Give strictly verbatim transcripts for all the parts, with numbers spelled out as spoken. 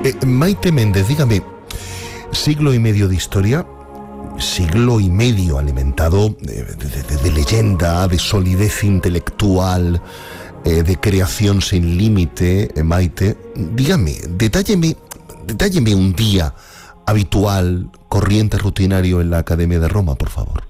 Eh, Maite Méndez, dígame, siglo y medio de historia, siglo y medio alimentado de, de, de, de leyenda, de solidez intelectual, eh, de creación sin límite, eh, Maite. Dígame, detálleme, detálleme un día habitual, corriente, rutinario en la Academia de Roma, por favor.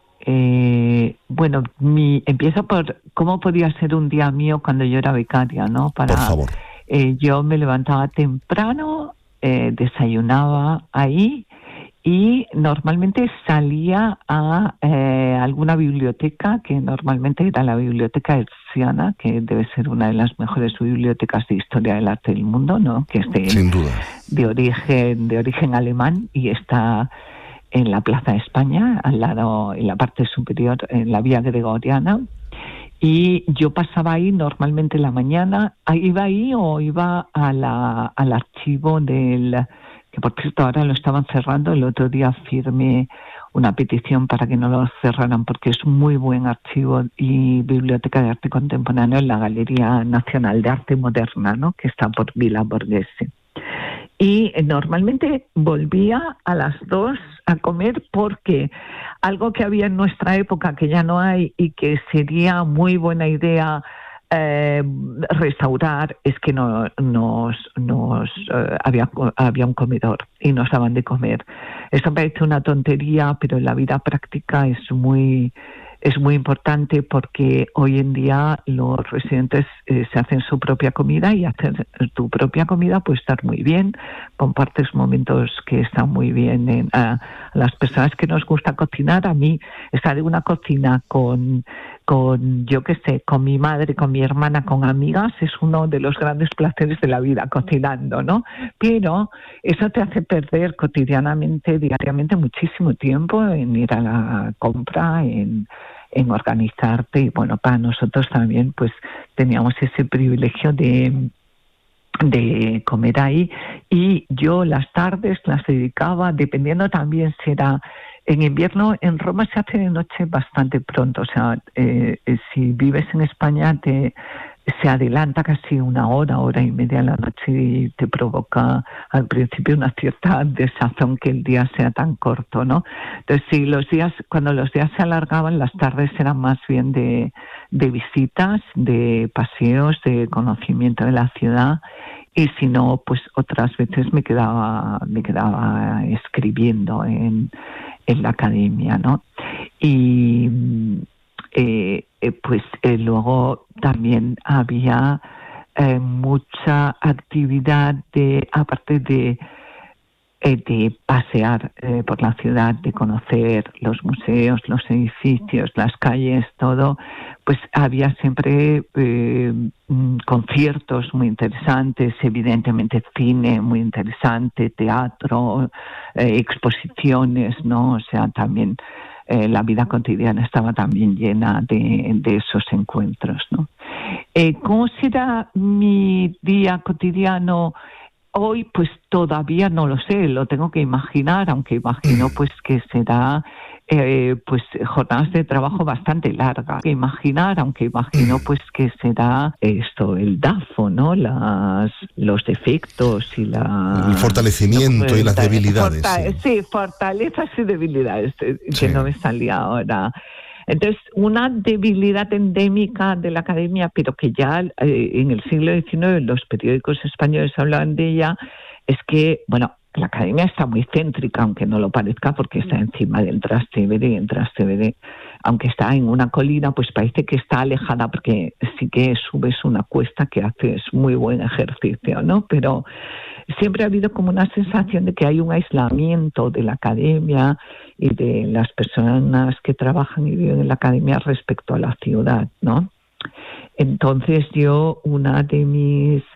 Eh, bueno, mi, empiezo por cómo podía ser un día mío cuando yo era becaria, ¿no? Para, por favor. Eh, yo me levantaba temprano, eh, desayunaba ahí y normalmente salía a eh, alguna biblioteca, que normalmente era la Biblioteca Hertziana, que debe ser una de las mejores bibliotecas de historia del arte del mundo, ¿no? Que es de, Sin duda. de origen, de origen alemán y está en la Plaza de España, al lado, en la parte superior, en la Vía Gregoriana. Y yo pasaba ahí normalmente en la mañana, iba ahí o iba a la, al archivo del, que por cierto ahora lo estaban cerrando, el otro día firmé una petición para que no lo cerraran porque es muy buen archivo y biblioteca de arte contemporáneo en la Galería Nacional de Arte Moderna, ¿no? Que está por Villa Borghese. Y normalmente volvía a las dos a comer porque algo que había en nuestra época que ya no hay y que sería muy buena idea eh, restaurar es que no, nos, nos eh, había, había un comedor y nos daban de comer. Esto parece una tontería, pero en la vida práctica es muy... Es muy importante porque hoy en día los residentes eh, se hacen su propia comida y hacer tu propia comida puede estar muy bien, compartes momentos que están muy bien. En, a, a las personas que nos gusta cocinar, a mí estar en una cocina con, con, yo qué sé, con mi madre, con mi hermana, con amigas, es uno de los grandes placeres de la vida, cocinando, ¿no? Pero eso te hace perder cotidianamente, diariamente, muchísimo tiempo en ir a la compra, en... en organizarte y bueno, para nosotros también pues teníamos ese privilegio de de comer ahí y yo las tardes las dedicaba, dependiendo también si era en invierno, en Roma se hace de noche bastante pronto, o sea, eh, si vives en España te se adelanta casi una hora, hora y media a la noche y te provoca al principio una cierta desazón que el día sea tan corto, ¿no? Entonces, si los días, cuando los días se alargaban, las tardes eran más bien de, de visitas, de paseos, de conocimiento de la ciudad, y si no, pues otras veces me quedaba, me quedaba escribiendo en, en la academia, ¿no? Y Eh, eh, pues eh, luego también había eh, mucha actividad de aparte de eh, de pasear eh, por la ciudad, de conocer los museos, los edificios, las calles, todo, pues había siempre eh, conciertos muy interesantes, evidentemente cine muy interesante, teatro, eh, exposiciones, ¿no? O sea, también Eh, la vida cotidiana estaba también llena de, de esos encuentros, ¿no? Eh, ¿Cómo será mi día cotidiano hoy? Pues todavía no lo sé, lo tengo que imaginar, aunque imagino pues que será eh, pues jornadas de trabajo bastante largas. Que imaginar, aunque imagino pues que será esto, el DAFO, ¿no? Las, los defectos y la... El fortalecimiento no, y las debilidades. Forta- sí. sí, fortalezas y debilidades, que sí. No me salía ahora. Entonces, una debilidad endémica de la academia, pero que ya eh, en el siglo diecinueve los periódicos españoles hablaban de ella, es que, bueno, la academia está muy céntrica, aunque no lo parezca, porque está encima del Trastevere, y el Trastevere, aunque está en una colina, pues parece que está alejada, porque sí que subes una cuesta que haces muy buen ejercicio, ¿no? Pero siempre ha habido como una sensación de que hay un aislamiento de la academia y de las personas que trabajan y viven en la academia respecto a la ciudad, ¿no? Entonces yo, una de mis